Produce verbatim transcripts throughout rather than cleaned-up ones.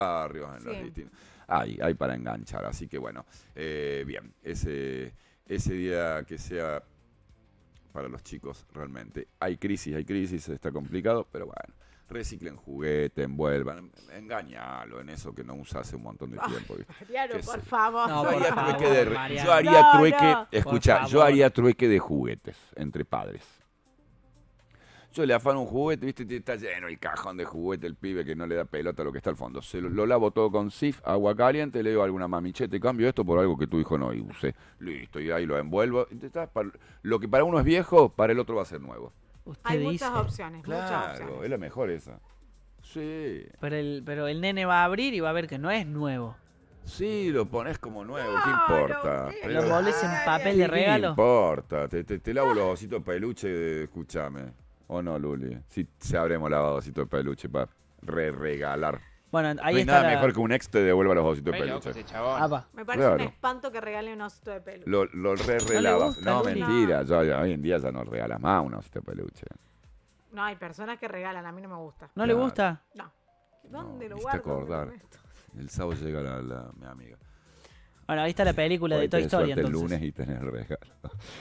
barrios, en los Sí. distintos. Hay, hay para enganchar, así que bueno, eh, bien, ese, ese día que sea para los chicos realmente. Hay crisis, hay crisis, está complicado, pero bueno, reciclen juguete, envuelvan, engañalo en eso que no usa hace un montón de tiempo. ¿Viste? Mariano, ¿Qué por sé? favor. No, Yo por haría favor, trueque de, re- Mariano. yo haría No, trueque, no. escucha, Por yo favor. haría trueque de juguetes entre padres. Yo le afano un juguete, viste, está lleno el cajón de juguete, el pibe que no le da pelota a lo que está al fondo. Se lo, lo lavo todo con Sif, agua caliente, le doy alguna mamichete, cambio esto por algo que tu hijo no use. Listo, y ahí lo envuelvo. Entonces, para- lo que para uno es viejo, para el otro va a ser nuevo. Usted Hay dice. muchas opciones, muchas Claro, opciones. es la mejor esa. Sí, Pero el, pero el nene va a abrir y va a ver que no es nuevo. sí, lo pones como nuevo, ¿qué No, importa? no, ¿qué? ¿Lo envolves en Ay, papel ay, de ¿Qué regalo? importa? Te, te, te lavo los ositos de peluche, escúchame. ¿O no, Luli? Si se habremos lavado ositos de peluche para re regalar. Bueno, ahí no hay está nada la... mejor que un ex te devuelva los ositos de Re loco peluche. ese chabón. Apa. Me parece un Claro. espanto que regale un osito de pelo. Lo, lo re le relava. gusta, No, Luli? mentira. Ya, ya, hoy en día ya no regalas más un osito de peluche. No, hay personas que regalan, a mí no me gusta. ¿No le Claro. gusta? No. ¿Dónde No, lo hiciste guardo? ¿Dónde acordar. lo meto? El sábado llega la, la- mi amiga. Bueno, ahí está la película Hoy de Toy tenés Story, suerte el entonces. lunes y tenés el regalo.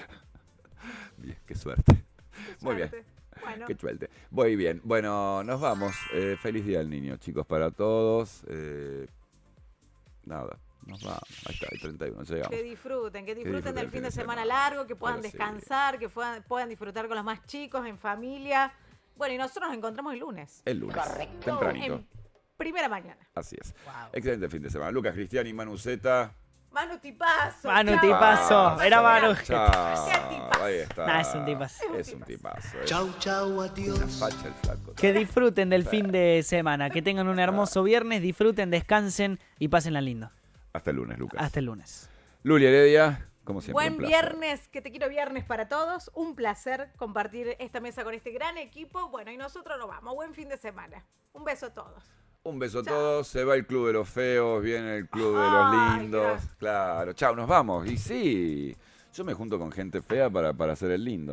Bien, qué suerte. Qué Muy bien. suerte. Bueno, Qué suerte. Muy bien. Bueno, nos vamos. Eh, feliz día del niño, chicos, para todos. Eh, nada, nos vamos. Ahí está, el treinta y uno llegamos. que disfruten, que disfruten disfruten del el fin de semana largo, que puedan Pero sí. descansar, que puedan, puedan disfrutar con los más chicos, en familia. Bueno, y nosotros nos encontramos el lunes, El lunes. Tempranito. en primera mañana. Así es. Wow. Excelente fin de semana. Lucas Cristiani, Manu Zeta. Manu Tipazo. Manu chao, Tipazo, Manu. era Manu. Chao. Qué tipazo. Ahí está. Nah, es un tipazo. Es un tipazo. eh. Chau, chau, Una adiós. facha el flaco. Que disfruten del fin de semana, que tengan un hermoso viernes, disfruten, descansen y pásenla lindo. Hasta el lunes, Lucas. Hasta el lunes. Luli Heredia, como siempre. Buen un placer. viernes, que te quiero viernes para todos. Un placer compartir esta mesa con este gran equipo. Bueno, y nosotros nos vamos. Buen fin de semana. Un beso a todos. Un beso a Chao. todos. Se va el club de los feos, viene el club de Ay, los lindos. gracias. Claro. Chao, nos vamos. Y sí, yo me junto con gente fea para, para hacer el lindo.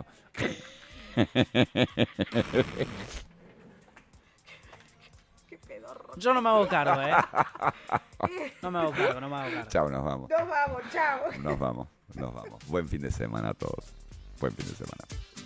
Qué pedorro. Yo no me hago cargo, ¿eh? No me hago cargo, no me hago cargo. Chao, nos vamos. Nos vamos, chao. Nos vamos. Nos vamos. Buen fin de semana a todos. Buen fin de semana.